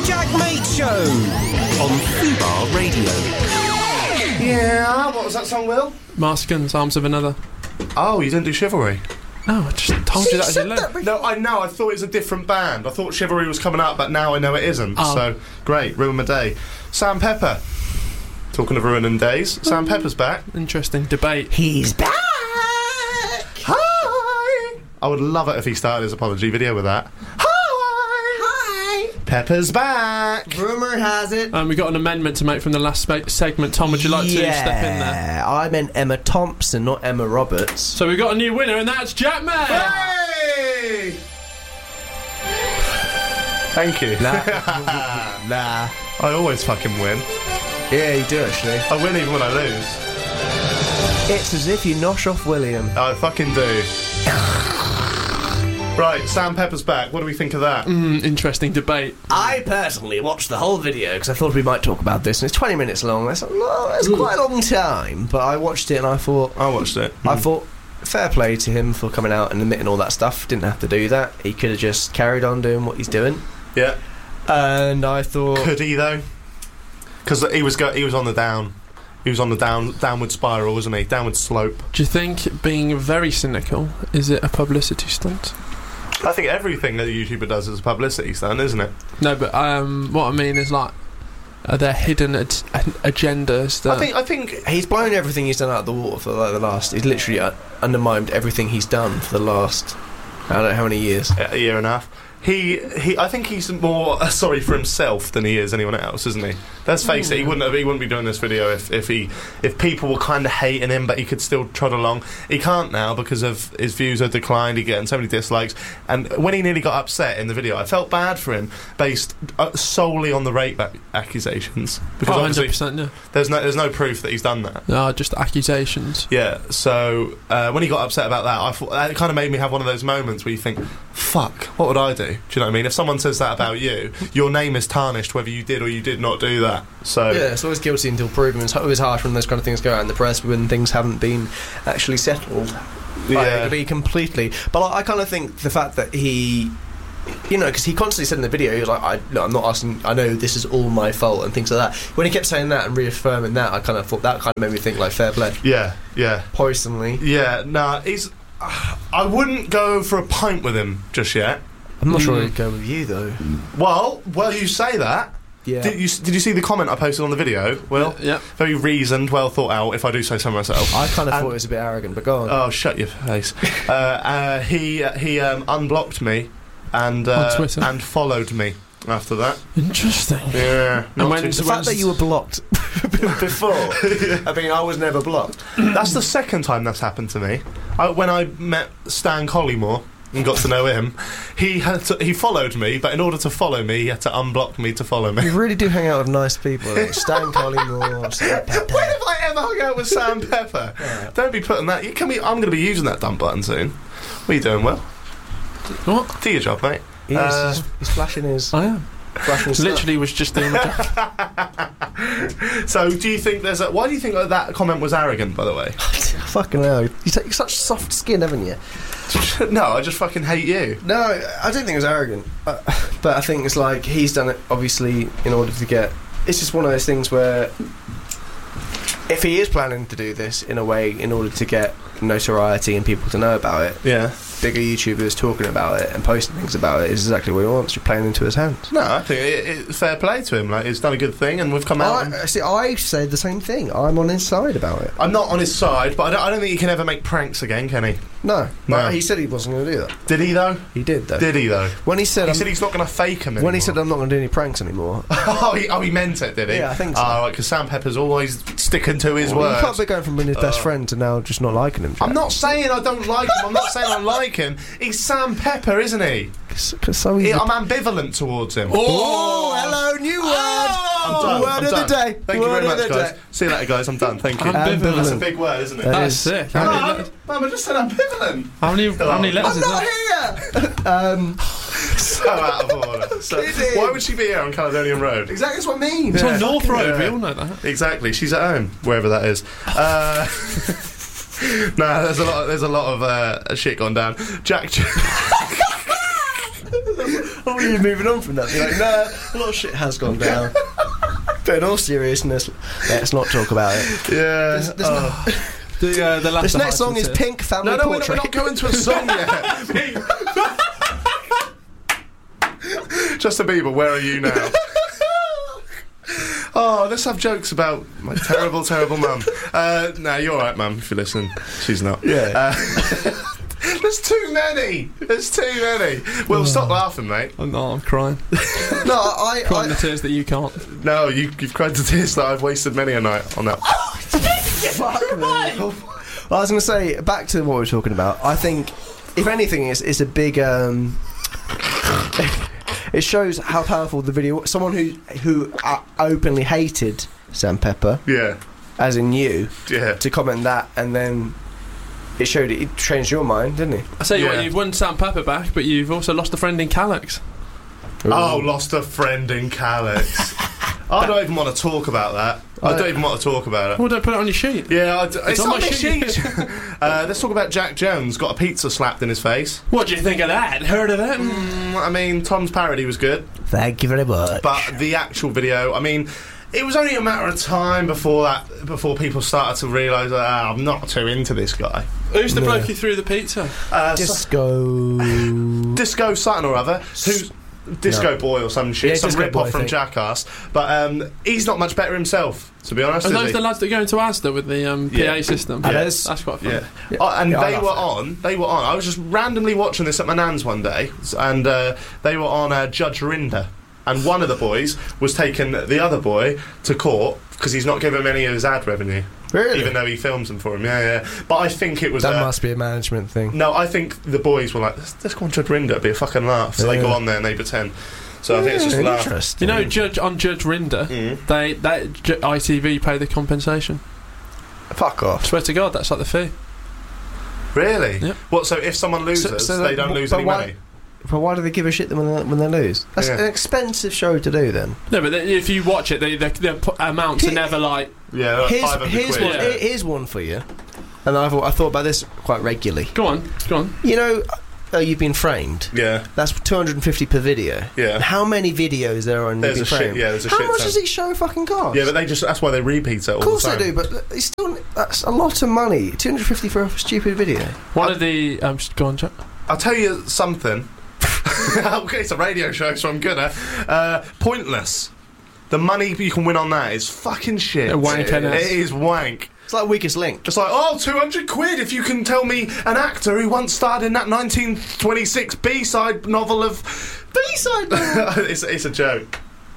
Jack Mate Show on Fubar Radio. Yeah, what was that song, Will? Maskins, Arms of Another. Oh, you didn't do Chivalry? No, I just told you that as you look. No, I know, I thought it was a different band. I thought Chivalry was coming up, but now I know it isn't. Oh. So, great, ruin my day. Sam Pepper. Talking of ruining days, Sam Pepper's back. Interesting debate. He's back! Hi! I would love it if he started his apology video with that. Hi! Pepper's back! Rumour has it. We got an amendment to make from the last segment. Tom, would you like to step in there? Yeah, I meant Emma Thompson, not Emma Roberts. So we've got a new winner, and that's Jack May! Hey! Thank you. Nah. I always fucking win. Yeah, you do actually. I win even when I lose. It's as if you nosh off William. I fucking do. Right, Sam Pepper's back. What do we think of that? Interesting debate. I personally watched the whole video because I thought we might talk about this, and it's 20 minutes long. That's quite a long time, but I watched it and I thought... I watched it. I thought, fair play to him for coming out and admitting all that stuff. Didn't have to do that. He could have just carried on doing what he's doing. Yeah. And I thought... Could he, though? Because he was on the down. He was on the downward spiral, wasn't he? Downward slope. Do you think, being very cynical, is it a publicity stunt? I think everything that a YouTuber does is a publicity stunt, isn't it? No, but what I mean is, like, are there hidden agendas that... I think he's blown everything he's done out of the water for like the last... He's literally undermined everything he's done for the last... I don't know how many years. A year and a half. I think he's more sorry for himself than he is anyone else, isn't he? Let's face it, he wouldn't be doing this video if people were kind of hating him, but he could still trot along. He can't now because of his views have declined. He's getting so many dislikes, and when he nearly got upset in the video, I felt bad for him based solely on the rape accusations. Because obviously 100%, yeah. there's no proof that he's done that. No, just accusations. Yeah. So when he got upset about that, I thought that kind of made me have one of those moments where you think, "Fuck, what would I do?" Do you know what I mean? If someone says that about you, your name is tarnished whether you did or you did not do that. So yeah, it's always guilty until proven. It's always harsh when those kind of things go out in the press when things haven't been actually settled. Yeah. I agree completely. But I kind of think the fact that he... You know, because he constantly said in the video, he was like, I'm not asking, I know this is all my fault and things like that. When he kept saying that and reaffirming that, I kind of thought that kind of made me think, like, fair play. Yeah. Personally. Yeah, nah, I wouldn't go for a pint with him just yet. I'm not sure he'd go with you, though. Well, you say that. Yeah. Did you see the comment I posted on the video, Will? Yeah. Very reasoned, well thought out, if I do say so myself. I kind of thought it was a bit arrogant, but go on. Oh, shut your face. He unblocked me and on Twitter. and followed me after that. Interesting. Yeah. The fact that you were blocked before, I mean, I was never blocked. That's the second time that's happened to me. When I met Stan Collymore and got to know him, he followed me, but in order to follow me, he had to unblock me to follow me. You really do hang out with nice people, like Stan Collymore, Sam Pepper. When have I ever hung out with Sam Pepper? Yeah. Don't be putting that... I'm going to be using that dump button soon. What are you doing, Will? What? Do your job, mate. He's flashing his... I am. Flashing his Literally was just doing my job. So, do you think there's a... Why do you think that comment was arrogant, by the way? Fucking hell. You take such soft skin, haven't you? No, I just fucking hate you. No, I don't think it was arrogant. But I think it's like he's done it, obviously, in order to get... It's just one of those things where if he is planning to do this in a way in order to get notoriety and people to know about it, Yeah. bigger YouTubers talking about it and posting things about it is exactly what he wants. You're playing into his hands. No, I think it's fair play to him. Like, he's done a good thing, and we've come out... I said the same thing. I'm on his side about it. I'm not on his side, but I don't think he can ever make pranks again, can he? No. No. He said he wasn't going to do that. Did he, though? He did, though. Did he, though? When he said... He said he's not going to fake him anymore. When he said, I'm not going to do any pranks anymore. he meant it, did he? Yeah, I think so. Oh, right, because Sam Pepper's always sticking to his Well, words. you can't be going from being his best friend to now just not liking him, Jack. I'm not saying I don't like him. I'm not saying I like him. He's Sam Pepper, isn't he? Cause so he's I'm ambivalent towards him. Oh, hello, new word. I'm done. Word I'm of done. the day. Thank you Word very of much, the guys. day. See you later, guys. I'm done. Thank you. Ambivalent. That's a big word, isn't it? That That's is. sick. Mum, I just said ambivalent. How many letters is Not that? here. So out of order. Kidding. Why would she be here on Caledonian Road? Exactly, that's what I mean. It's on North Road, Yeah. we all know that. Exactly. She's at home, wherever that is. No, there's a lot of shit gone down. Jack. A Or were you moving on from that? You're like, no, a lot of shit has gone down. But in all seriousness, let's not talk about it. Yeah. The last This next song is Pink Family No, we're Portrait. not going to a song yet. Justin Bieber, where are you now? Oh, let's have jokes about my terrible, terrible mum. No, you're alright, mum, if you listen. She's not. Yeah. There's too many. There's too many. Well, stop laughing, mate. I'm crying. No, I Crying the tears that you can't. No, you've cried to tears that I've wasted many a night on that. Fuck me. Well, I was going to say, back to what we were talking about. I think, if anything, it's a big. It shows how powerful the video. Someone who openly hated Sam Pepper, Yeah. as in you, Yeah. to comment that, and then it showed it changed your mind, didn't it? I tell you Yeah. what, you've won Sam Pepper back, but you've also lost a friend in Calyx. Oh, lost a friend in Calyx. I don't even want to talk about that. I don't even want to talk about it. Well, don't put it on your sheet. Yeah, it's on on my my sheet. sheet. Let's talk about Jack Jones. Got a pizza slapped in his face. What do you think of that? Heard of it? I mean, Tom's parody was good, Thank you very much. but the actual video, I mean, it was only a matter of time before people started to realise that I'm not too into this guy. Who's the bloke who threw the pizza? Disco something or other. Who's Disco Boy or some shit, Yeah, some Disco rip off Boy, I from think. Jackass. But he's not much better himself, to be honest. Are is those he? the lads that go into Asda with the Yeah. PA system? Yeah. That's quite fun. Yeah. Yeah. And Yeah, I they love were it. on. They were on. I was just randomly watching this at my nan's one day, and they were on Judge Rinder. And one of the boys was taking the other boy to court because he's not giving him any of his ad revenue, Really? even though he films them for him. Yeah. But I think it was. That must be a management thing. No, I think the boys were like, let's go on Judge Rinder. It'd be a fucking laugh. So they Yeah. go on there and they pretend. So I think it's just a laugh. Interesting. You know, Judge Rinder, ITV pay the compensation. Fuck off. Swear to God, that's like the fee. Really? Yep. What? So if someone loses, so they don't lose but any why- money. But why do they give a shit when they lose? That's Yeah. an expensive show to do. Then No, but if you watch it, the amounts are never like. Yeah, like 500 here's quid. one. Yeah. Here's one for you. And I thought about this quite regularly. Go on. You know, You've Been Framed. Yeah, That's 250 per video. yeah. And how many videos there are on There's You've a Been shit. Framed? Yeah, there's a How shit. much ton. does each show fucking cost? Yeah, but that's why they repeat it all Of course the they time. do, but it's still that's a lot of money. 250 for a stupid video. One of the go on, Jack. I'll tell you something. Okay, it's a radio show, so I'm good at Pointless. The money you can win on that is fucking shit. Wank, innit? It is wank. It's like Weakest Link. Just like, 200 quid if you can tell me an actor who once starred in that 1926 B-side novel of... B-side. it's a joke.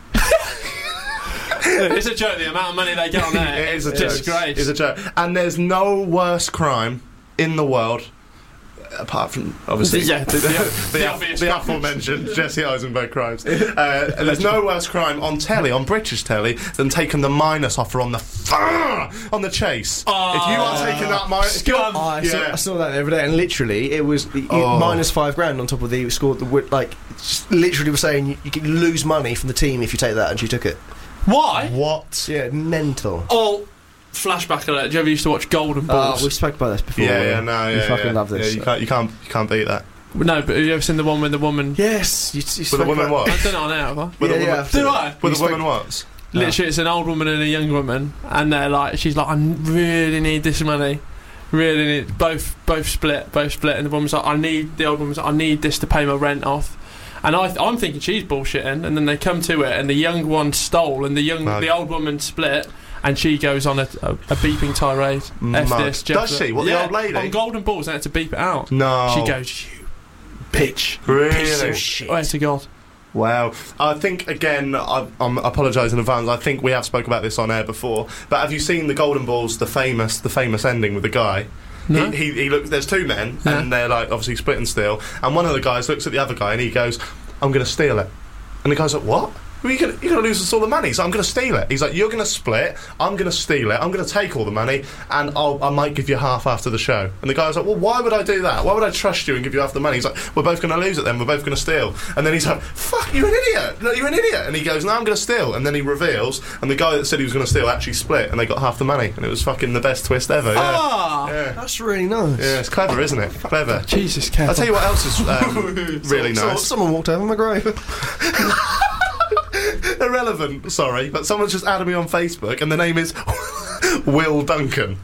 It's a joke. The amount of money they get on there It is a disgrace. joke. It's a joke. And there's no worse crime in the world, apart from, obviously, Yeah, the obvious the crimes. aforementioned Jesse Eisenberg crimes. And there's no worse crime on telly, on British telly, than taking the minus offer on the chase. Oh, if you are taking that minus... scum. I Yeah. saw that the other day, and literally, it was minus £5,000 on top of the score. Just literally was saying you can lose money from the team if you take that, and she took it. Why? What? Yeah, mental. Oh, flashback alert. Do you ever used to watch Golden Balls? We spoke about this before. Yeah, We fucking love this. Yeah, you can't beat that. No, but have you ever seen the one with the woman? Yes, you With spoke a woman about- what? I've done it on air, have I? With a Yeah, woman, yeah. Did I? With You a woman what? Literally, it's an old woman and a young woman, and they're like, she's like, I really need this money, really need both split, and the woman's like, the old woman's like, I need this to pay my rent off, and I'm thinking she's bullshitting, and then they come to it, and the young one stole, and the old woman split. And she goes on a beeping tirade. F this, Does she? What, the old lady? On Golden Balls, they had to beep it out. No. She goes, you bitch. Really? Piece of shit. Swear to God. Wow. I think, again, I apologise in advance, I think we have spoke about this on air before, but have you seen the Golden Balls, the famous ending with the guy? No. He looks, there's two men, Yeah. and they're like, obviously split and steal, and one of the guys looks at the other guy and he goes, I'm going to steal it. And the guy's like, what? well, you're going to lose us all the money, so I'm going to steal it. He's like, you're going to split, I'm going to steal it, I'm going to take all the money, and I might give you half after the show. And the guy was like, well, why would I do that? Why would I trust you and give you half the money? He's like, we're both going to lose it then, we're both going to steal. And then he's like, fuck, you're an idiot. No, you're an idiot. And he goes, no, I'm going to steal. And then he reveals, and the guy that said he was going to steal actually split, and they got half the money. And it was fucking the best twist ever. Yeah. That's really nice. Yeah, it's clever, isn't it? Clever. Jesus, careful. I'll tell you what else is really nice. Someone walked over my grave. Irrelevant, sorry, but someone's just added me on Facebook, and the name is Will Duncan.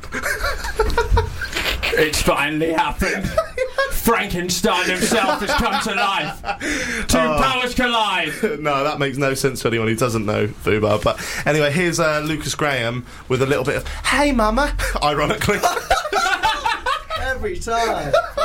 It's finally happened. Frankenstein himself has come to life. Two powers collide. No, that makes no sense to anyone who doesn't know Fubar. But anyway, here's Lucas Graham with a little bit of "Hey, Mama," ironically. Every time.